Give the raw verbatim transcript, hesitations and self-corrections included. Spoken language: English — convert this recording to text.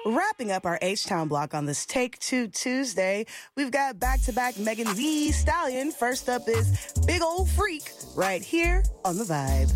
Wrapping up our H-Town block on this Take Two Tuesday, we've got back-to-back Megan Thee Stallion. First up is Big Ol' Freak right here on The Vibe.